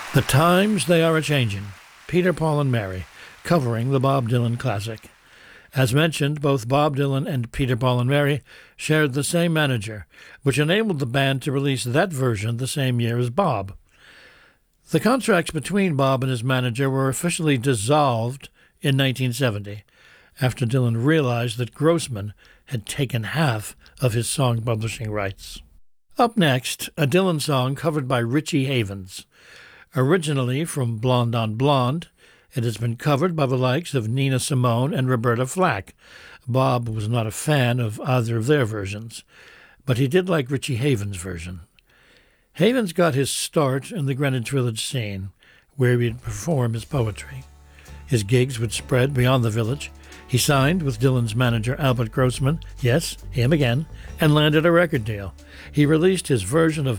The times they are a-changin'. Peter, Paul, and Mary, covering the Bob Dylan classic. As mentioned, both Bob Dylan and Peter, Paul, and Mary shared the same manager, which enabled the band to release that version the same year as Bob. The contracts between Bob and his manager were officially dissolved in 1970, after Dylan realized that Grossman had taken half of his song publishing rights. Up next, a Dylan song covered by Richie Havens. Originally from Blonde on Blonde, it has been covered by the likes of Nina Simone and Roberta Flack. Bob was not a fan of either of their versions, but he did like Richie Havens' version. Havens got his start in the Greenwich Village scene, where he would perform his poetry. His gigs would spread beyond the village. He signed with Dylan's manager Albert Grossman, yes, him again, and landed a record deal. He released his version of